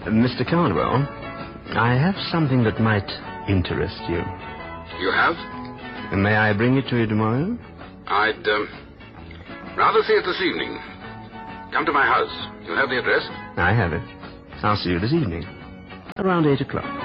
Mr. Cardwell, I have something that might interest you. You have? May I bring it to you tomorrow? I'd rather see it this evening. Come to my house. You have the address? I have it. I'll see you this evening, around 8 o'clock.